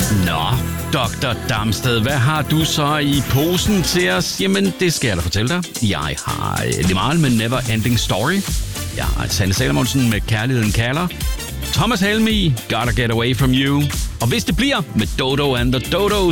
Nå, Dr. Damsted, hvad har du så i posen til os? Jamen, det skal jeg da fortælle dig. Jeg har Limahl med Never Ending Story. Jeg har Sanne Salomonsen med Kærligheden kalder. Thomas Helmig, Gotta Get Away From You. Og hvis det bliver med Dodo and the Dodos,